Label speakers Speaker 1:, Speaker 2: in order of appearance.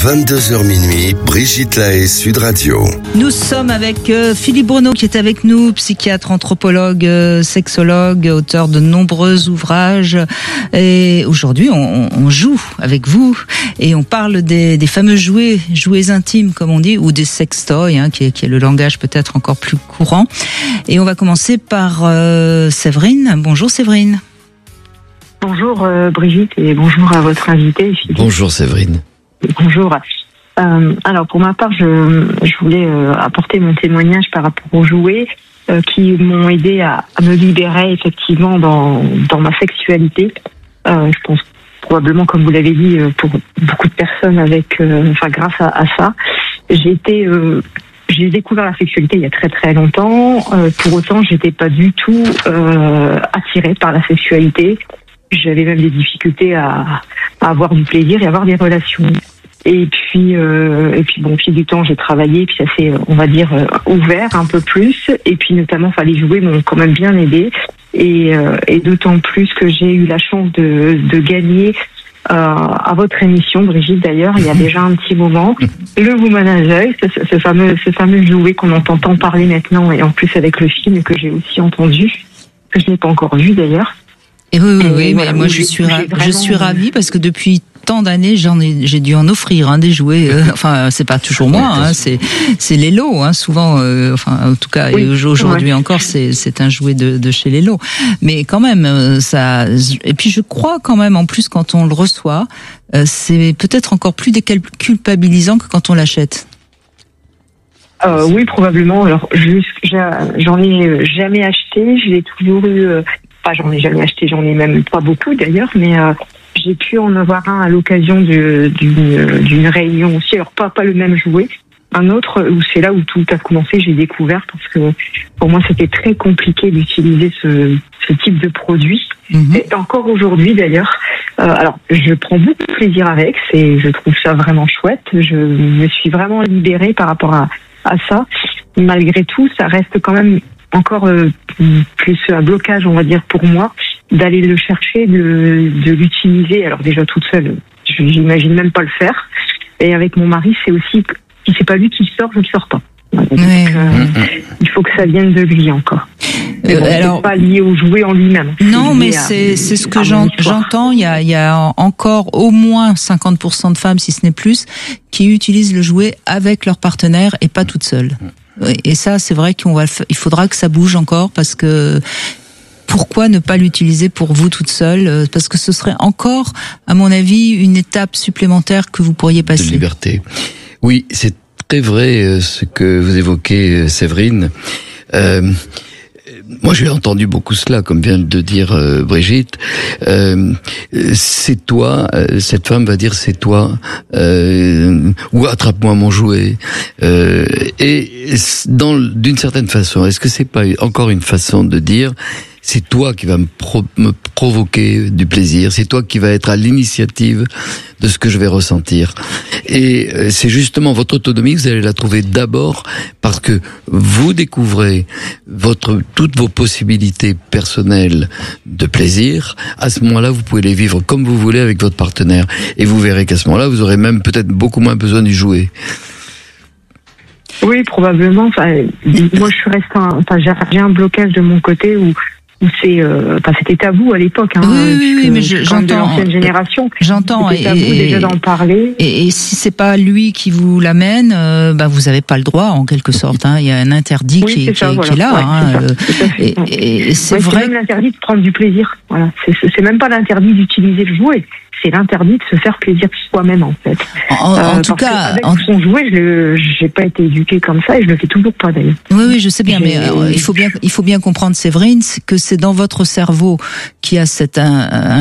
Speaker 1: 22h minuit, Brigitte Lahaie, Sud Radio.
Speaker 2: Nous sommes avec Philippe Bruneau qui est avec nous, psychiatre, anthropologue, sexologue, auteur de nombreux ouvrages. Et aujourd'hui, on joue avec vous et on parle des fameux jouets intimes, comme on dit, ou des sextoys, qui est le langage peut-être encore plus courant. Et on va commencer par Séverine. Bonjour Séverine.
Speaker 3: Bonjour Brigitte et bonjour à votre invité.
Speaker 4: Bonjour Séverine.
Speaker 3: Bonjour. Alors pour ma part, je voulais apporter mon témoignage par rapport aux jouets qui m'ont aidé à me libérer effectivement dans ma sexualité. Je pense probablement, comme vous l'avez dit, pour beaucoup de personnes grâce à ça. J'ai découvert la sexualité il y a très très longtemps. Pour autant, j'étais pas du tout attirée par la sexualité. J'avais même des difficultés à avoir du plaisir et à avoir des relations. Et puis au fil du temps, j'ai travaillé, puis ça s'est, on va dire, ouvert un peu plus. Et puis notamment, les jouets m'ont quand même bien aidé. Et d'autant plus que j'ai eu la chance de gagner à votre émission, Brigitte, d'ailleurs, il y a déjà un petit moment, le Womanizer, ce fameux jouet qu'on entend tant parler maintenant, et en plus avec le film que j'ai aussi entendu, que je n'ai pas encore vu d'ailleurs.
Speaker 2: Et oui, mais moi je suis ravie parce que depuis tant d'années, j'ai dû en offrir des jouets. C'est pas toujours moi, c'est les lots, souvent. En tout cas, oui, aujourd'hui encore, c'est un jouet de chez les lots. Mais quand même, ça. Et puis je crois quand même, en plus, quand on le reçoit, c'est peut-être encore plus déculpabilisant que quand on l'achète.
Speaker 3: Oui, probablement. Alors, j'en ai jamais acheté. Je l'ai toujours eu. J'en ai jamais acheté, j'en ai même pas beaucoup d'ailleurs, mais j'ai pu en avoir un à l'occasion d'une réunion aussi. Alors pas le même jouet, un autre où c'est là où tout a commencé. J'ai découvert parce que pour moi c'était très compliqué d'utiliser ce type de produit. Et encore aujourd'hui d'ailleurs. Alors je prends beaucoup de plaisir avec, je trouve ça vraiment chouette. Je me suis vraiment libérée par rapport à ça. Malgré tout, ça reste quand même encore plus un blocage, on va dire, pour moi, d'aller le chercher, de l'utiliser. Alors déjà toute seule, j'imagine même pas le faire. Et avec mon mari, c'est aussi, si c'est pas lui qui sort, je ne sors pas. Donc, il faut que ça vienne de lui encore. Alors, c'est pas lié au jouet en lui-même.
Speaker 2: Non, mais c'est ce que j'entends. Il y a encore au moins 50% de femmes, si ce n'est plus, qui utilisent le jouet avec leur partenaire et pas toutes seules. Et ça, c'est vrai il faudra que ça bouge encore parce que pourquoi ne pas l'utiliser pour vous toute seule? Parce que ce serait encore, à mon avis, une étape supplémentaire que vous pourriez passer.
Speaker 4: De liberté. Oui, c'est très vrai ce que vous évoquez, Séverine. Moi, j'ai entendu beaucoup cela, comme vient de dire Brigitte. C'est toi, cette femme va dire c'est toi, ou attrape-moi mon jouet. Et d'une certaine façon, est-ce que c'est pas encore une façon de dire c'est toi qui va me provoquer du plaisir, c'est toi qui va être à l'initiative de ce que je vais ressentir. Et c'est justement votre autonomie que vous allez la trouver d'abord parce que vous découvrez toutes vos possibilités personnelles de plaisir. À ce moment-là, vous pouvez les vivre comme vous voulez avec votre partenaire. Et vous verrez qu'à ce moment-là, vous aurez même peut-être beaucoup moins besoin du jouet.
Speaker 3: Oui, probablement. Moi, j'ai un blocage de mon côté où c'était tabou à l'époque.
Speaker 2: Oui, mais j'entends.
Speaker 3: De l'ancienne génération.
Speaker 2: J'entends.
Speaker 3: C'était tabou déjà d'en parler.
Speaker 2: Et si c'est pas lui qui vous l'amène, vous avez pas le droit en quelque sorte. Il y a un interdit qui est là. Et c'est vrai.
Speaker 3: C'est même l'interdit de prendre du plaisir. Voilà. C'est même pas l'interdit d'utiliser le jouet. C'est l'interdit de se faire plaisir soi-même en fait.
Speaker 2: En tout cas,
Speaker 3: avec son jouet, j'ai pas été éduquée comme ça et je le fais toujours pas d'ailleurs.
Speaker 2: Oui, je sais bien, mais il faut bien comprendre, Séverine, que c'est dans votre cerveau qu'il y a